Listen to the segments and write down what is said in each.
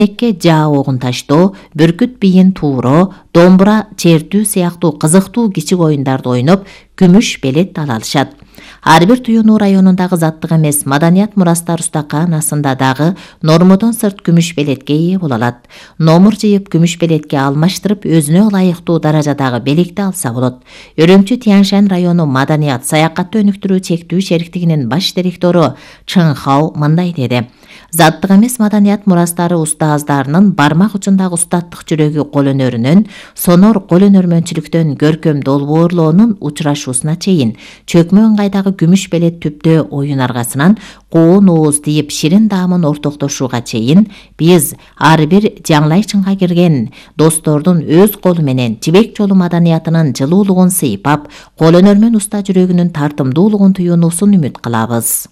Экке жаа огун таштоо, бүркүт бийин тууроо, домбура чертүү сыяктуу кызыктуу кичик оюндарды ойноп, күмүш белет ала алышат. Ар бир Туюну районундагы заттык эмес маданият мурастар устаканасында дагы нормодон сырт күмүш белетке ээ боло алат. Номур жыйып күмүш белетке алмаштырып, өзүнө ылайыктуу даражадагы белекти алса болот. Үрөмчү Тяньшань району маданият саякатты өнүктүрүү чектүү шериктигинин баш директору Чын Хао мындай деди. Заттык эмес маданият мурастары устаздарынын бармак учундагы устаттык жүрөгү кол өнөрүнөн, сонор кол өнөрмөнчүлүктөн көркөм долбоорлоонун учурашуусуна чейин чөкмө ыңгайдагы күмүш белет түптөө оюн аргасынан коон ооз тийип ширин даамын ортоктошууга чейин биз ар бир жаңлай чыңга кирген достордун өз колу менен жибек жолу маданиятынын жылуулугун сыйпап, кол өнөрмөн уста жүрөгүнүн тартымдуулугун туюунусун үмүт кылабыз.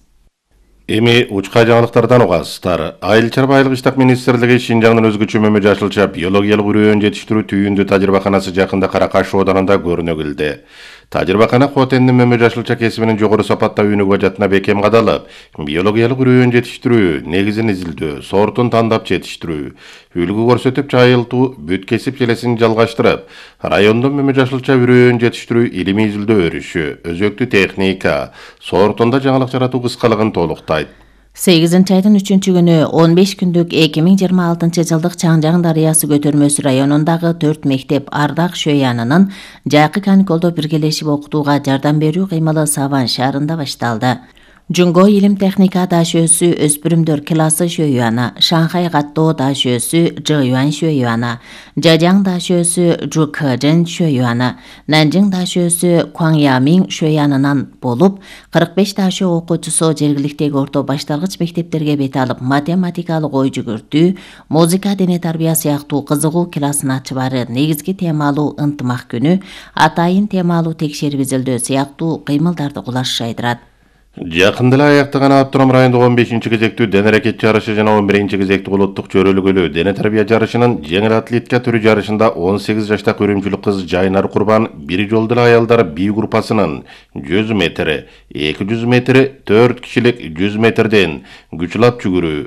Эми учка жаңылыктардан угасыздар. Айыл чарбайлык иштак министрлиги Шинжаңдын өзгөчө мөмө жашылча биологиялык үрөөн жетиштирүү түйүндү тажрыйбаканасы жакында Каракаш оданында көрүнө келди. Тажрыйбакана Хотендин мөмө жашылча кесибинин жогору сапатта өнүгүү бажатына бекем кадалып, биологиялык үрөөн жетиштирүү, негизин изилдөө, сортун тандап жетиштирүү, үлгү көрсөтүп жайылтуу, бүт кесип желесин жалгаштырып, райондон мөмө жашылча үрөөн жетиштирүү илимий изилдөө өрүшү, өзөктүү техника, сортунда жаңылык жаратуу кыскалыгын толуктайт. 8 айдын 3 күнү 15 күндүк 2026 жылдык Чаңжаң дарыясы көтөрмөсү районундагы 4 мектеп Ардак Шөйянынын жайкы каникулдо биргелешип окутууга жардам берүү кыймылы Саван шаарында башталды. Жунго илим техника дашөөсү өспүрүмдөр классы Шөйяны, Шанхай каттоо дашөөсү Жыюан Шөйяны, Жажаң дашөөсү Жукэжэн Шөйяны, Нанжың дашөөсү Куаңямин Шөйянынан болуп, 45 дашөө окуучусу жергиликтеги орто башталгыч мектептерге бет алып, математикалык ой жүгүртүү, музыка, дене тарбия сыяктуу кызыгуу классын ачыбары, негизги темалуу ынтымак күнү, атайын темалуу текшерип изилдөө сыяктуу кыймылдарды кулаш жайдырат. Жакында эле аяктаган Автоном райондук 15 кезектүү дене аракет жарышы жана 11 кезектүү улуттук чөйрөлүгүлүү дене тарбия жарышынын жеңил атлетика түрү жарышында 18 жаштагы үрүмчүлүк кыз Жайнар Курбан бир жолдо эле аялдар би группасынын 100 метр, 200 метр, 4 кишилик 100 метрден күчлап жүгүрүү,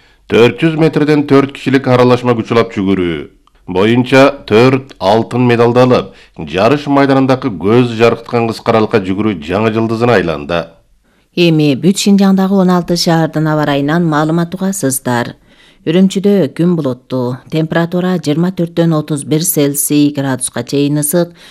400 метрден 4 кишилик аралашма күчлап жүгүрүү боюнча 4 алтын медалды алып, жарыш майданындагы көз жарыктыкан кыскаралыкка жүгүрүү жаңы жылдызына айланды. Эми бүт Шинжаңдагы 16 шаардын аба ырайынан маалымат угасыздар. Үрүмчүдө күн булуттуу, температура 24-31 Цельсий градуска чейин ысык,